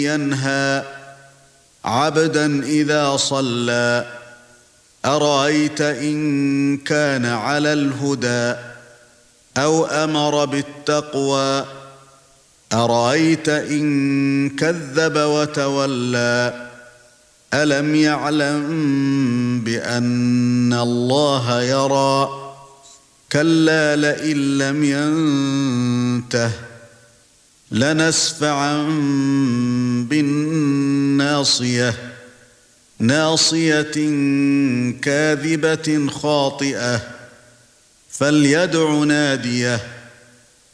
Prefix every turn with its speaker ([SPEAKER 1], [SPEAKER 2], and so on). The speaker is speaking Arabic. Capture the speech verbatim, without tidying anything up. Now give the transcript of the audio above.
[SPEAKER 1] ينهى عبدا إذا صلى أرأيت إن كان على الهدى أو أمر بالتقوى أرأيت إن كذب وتولى ألم يعلم بأن الله يرى كلا لئن لم ينته لنسفعا بالناصية ناصية كاذبة خاطئة فليدع ناديه